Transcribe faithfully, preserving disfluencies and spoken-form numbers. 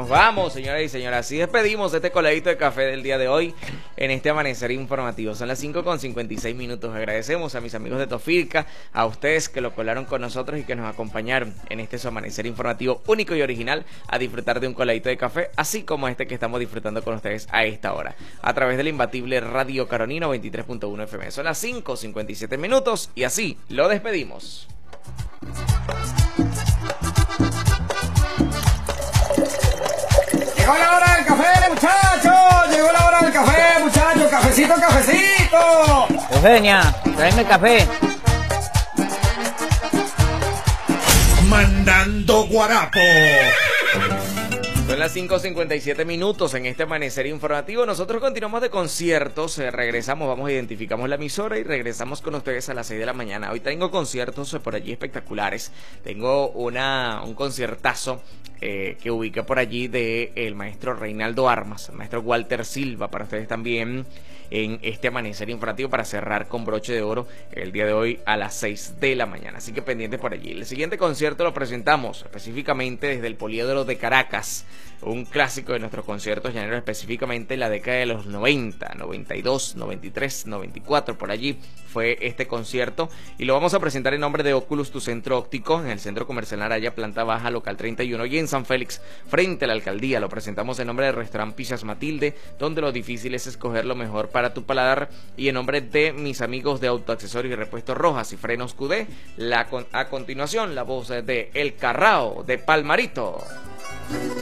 vamos, señoras y señores. Así despedimos este coladito de café del día de hoy en este amanecer informativo. Son las cinco con cincuenta y seis minutos. Agradecemos a mis amigos de Tofirca, a ustedes que lo colaron con nosotros y que nos acompañaron en este su amanecer informativo único y original a disfrutar de un coladito de café, así como este que estamos disfrutando con ustedes a esta hora, a través del imbatible Radio Carolina veintitrés punto uno F M. Son las cinco cincuenta y siete minutos y así lo despedimos. Llegó la hora del café, muchachos. Llegó la hora del café, muchachos. Cafecito, cafecito. Eugenia, tráeme café. Mandando guarapo. Son las cinco cincuenta y siete minutos en este amanecer informativo. Nosotros continuamos de conciertos, eh, regresamos, vamos, identificamos la emisora y regresamos con ustedes a las seis de la mañana. Hoy tengo conciertos eh, por allí espectaculares. Tengo una un conciertazo eh, que ubica por allí de el maestro Reinaldo Armas, el maestro Walter Silva, para ustedes también en este amanecer informativo para cerrar con broche de oro el día de hoy a las seis de la mañana. Así que pendientes por allí. El siguiente concierto lo presentamos específicamente desde el Poliedro de Caracas, un clásico de nuestros conciertos llaneros, específicamente en la década de los noventa, noventa y dos, noventa y tres, noventa y cuatro, por allí fue este concierto y lo vamos a presentar en nombre de Oculus, tu centro óptico, en el Centro Comercial Araya, planta baja, local treinta y uno, y en San Félix, frente a la alcaldía. Lo presentamos en nombre del restaurante Pizzas Matilde, donde lo difícil es escoger lo mejor para tu paladar, y en nombre de mis amigos de Autoaccesorios y Repuestos Rojas y Frenos Q D, la, a continuación la voz de El Carrao de Palmarito.